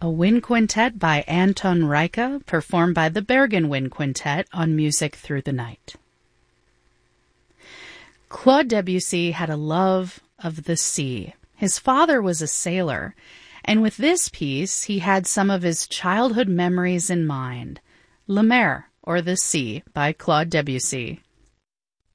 a wind quintet by Anton Reicha, performed by the Bergen Wind Quintet on Music Through the Night. Claude Debussy had a love of the sea. His father was a sailor, and with this piece he had some of his childhood memories in mind. La Mer, or the Sea, by Claude Debussy.